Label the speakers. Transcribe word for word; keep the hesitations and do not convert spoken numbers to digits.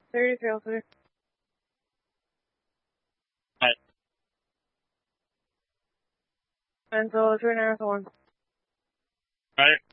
Speaker 1: thirty-three oh three.
Speaker 2: Alright.
Speaker 1: And so, three nine one.
Speaker 2: Alright.